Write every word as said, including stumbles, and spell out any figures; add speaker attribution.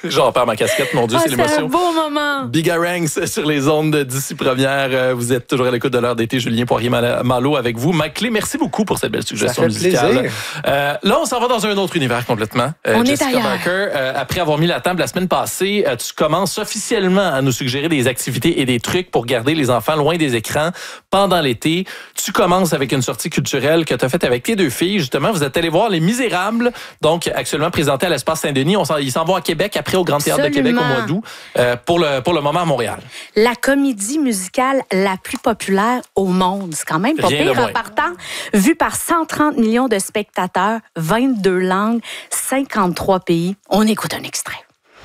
Speaker 1: J'en perds ma casquette, mon Dieu,
Speaker 2: Oh,
Speaker 1: c'est l'émotion.
Speaker 2: C'est un beau moment.
Speaker 1: Bigarangs sur les ondes d'ici première. Vous êtes toujours à l'écoute de l'heure d'été. Julien Poirier-Malo avec vous. Mike Clé, merci beaucoup pour cette belle suggestion
Speaker 3: fait
Speaker 1: musicale.
Speaker 3: plaisir.
Speaker 1: Euh, là, on s'en va dans un autre univers complètement. Euh,
Speaker 2: On est
Speaker 1: Jessica
Speaker 2: ailleurs.
Speaker 1: Barker, euh, après avoir mis la table la semaine passée, euh, tu commences officiellement à nous suggérer des activités et des trucs pour garder les enfants loin des écrans pendant l'été. Tu commences avec une sortie culturelle que tu as faite avec tes deux filles. Justement, vous êtes allés voir Les Misérables, donc actuellement présenté à l'Espace Saint-Denis. On s'en, ils s'en vont à Québec, après au Grand Théâtre de Québec au mois d'août, euh, pour, le, pour le moment à Montréal.
Speaker 2: La comédie musicale la plus populaire au monde. C'est quand même pas
Speaker 1: Rien de
Speaker 2: pire
Speaker 1: moins.
Speaker 2: en partant. Vu par cent trente millions de spectateurs, vingt-deux langues, cinquante-trois pays. On écoute un extrait.